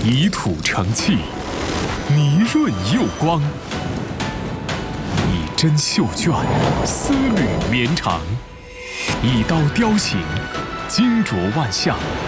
以土成器，泥润釉光。以针绣卷，丝缕绵长；以刀雕形，精琢万象。